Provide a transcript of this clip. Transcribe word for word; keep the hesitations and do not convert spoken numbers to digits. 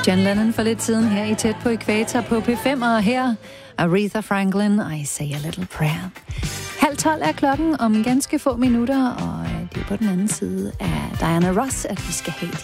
John Lennon for lidt siden her i Tæt på Ækvator på P fem, og her Aretha Franklin, I Say a Little Prayer. Halv tolv er klokken om ganske få minutter, og det er på den anden side af Diana Ross, at vi skal have